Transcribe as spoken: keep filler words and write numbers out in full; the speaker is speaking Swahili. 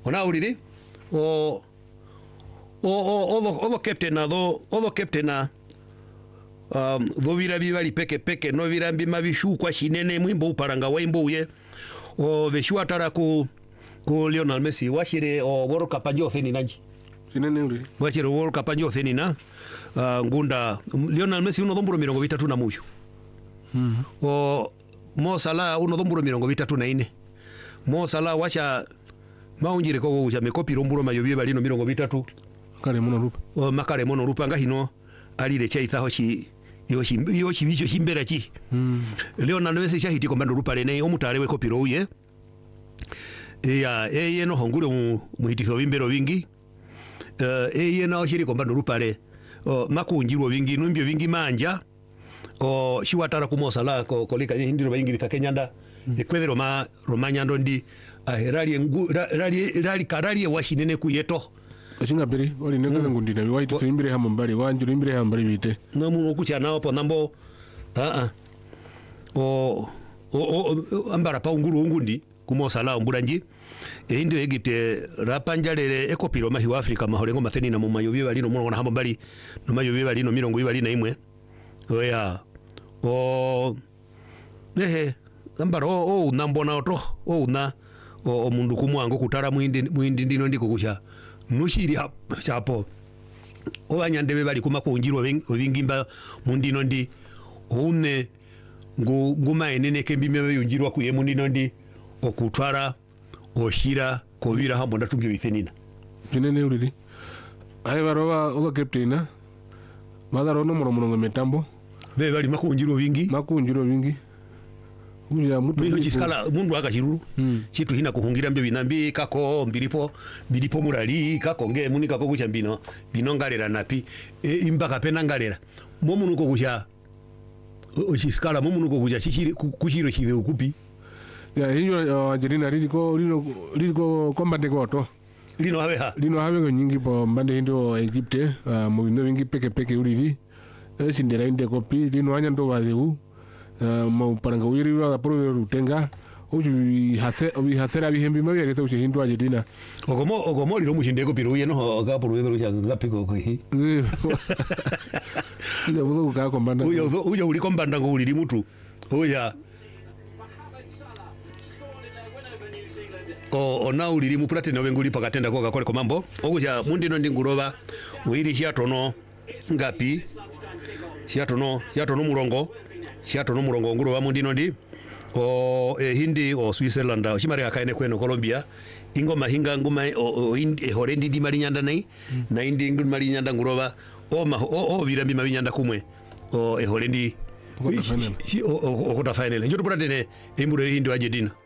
ona uliri o o o o o captain na do o captain na um do vira bibali peke peke no virambi mavishu kwa shinene mwimbo uparanga waimbo ye o veshua tara ku ku Lionel Messi washire o World Cup ajo theni naji shinene uri washire World Cup ajo theni na uh, ngunda Lionel Messi uno thomburo mirongo vitatu na muyo mm -hmm. o Mo Salah uno thomburo mirongo vitatu na ine Mo Salah wacha maunjire ko uja mekopi romburo mayobie balino mirongo vitatu kare mono rupa o makare mono rupa ngahino alire chaitha hoshi yoshi yoshi bicho himbera chi mm. Lionel Messi shahiti kombando rupa rene omutare we kopiro uye ya eye no hongure mu muhititho bimbero bingi uh, eye no shiri kombando rupa re o makunjiro bingi numbyo bingi manja o shiwatara ku Mo Salah ko kolika hindiro bayingi takenyanda mm. ekwedero ma romanya ndondi rali ngu rali rali karali washinene kuyeto Ashinga beri wali nengana mm. ngundi na waiti tuimbire hamo mbali wanjuru imbire hamo mbali bite no mu kucha nao po nambo a a o o ambara pa nguru ngundi ku Mo Salah mburanji e indi Egypte rapanjalere ekopiro mahi wa Afrika maholengo matheni na mu mayobi bali no mona hamo mbali no mayobi bali no mirongo ibali na imwe oya o nehe ambara o o nambona oto o na o mundu kumwango kutara muindi muindi ndino ndiko kusha nushiri hapo obanyandebe bali kuma kunjirwa obingimba mundino ndi une ngu nguma enene kembime yunjirwa kuye mundino ndi okutwara oshira kovira hambo ndatumbyo bithenina kinene uriri ayi baroba ozo captaina madaro no muromurongo metambo be bali makunjirwa bingi makunjirwa bingi uya mutu biho chiskala mundu akashiruru hmm. chitu hina kuhungira mbyo binambi kako mbilipo bilipo murali kako nge muni kako kucha mbino binongalera napi e, imbaka pena ngalera momu nuko kucha o chiskala momu nuko kucha chichiri kuchiro chive ukupi ya hiyo Argentina liko lino liko kombande koto lino habe ha lino habe nyingi po mbande hindo Egypte uh, mu bino bingi peke peke uliri e, sindera inde kopi lino anya ndo wazeu Uh, mau paranga wiri wa pro rutenga uju hase obi hasera bihembi mabi gete uche hindu Argentina ogomo ogomo liro mushinde ko piruye no ga pro wiro cha ngapiko ko hi uja buzo ka kombanda uja uja uli kombanda ngo uli mutu uja o ona uli mu plate no benguli pakatenda ko gakole ko mambo uja mundino ndinguroba wiri chiatono ngapi chiatono chiatono murongo Shiato no murongo nguru wa mundino ndi o e hindi o Switzerland o chimari akaene kweno Colombia ingo mahinga nguma o, o indi e horendi di mari nyanda nai mm. na indi ngul mari nyanda nguroba o ma o, o virambi mari nyanda kumwe o e horendi o, o, o, o kota final njoto pura dene e mure hindi wa Argentina